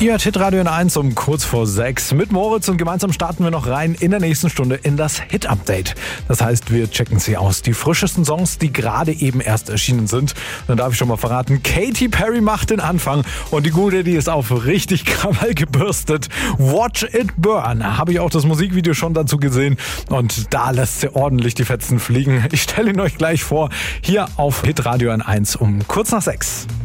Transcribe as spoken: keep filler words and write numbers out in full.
Ihr hört Hitradio N eins um kurz vor sechs mit Moritz und gemeinsam starten wir noch rein in der nächsten Stunde in das Hit-Update. Das heißt, wir checken sie aus. Die frischesten Songs, die gerade eben erst erschienen sind. Dann darf ich schon mal verraten, Katy Perry macht den Anfang und die Gute, die ist auf richtig Krawall gebürstet. Watch It Burn. Habe ich auch das Musikvideo schon dazu gesehen und da lässt sie ordentlich die Fetzen fliegen. Ich stelle ihn euch gleich vor, hier auf Hitradio N eins um kurz nach sechs.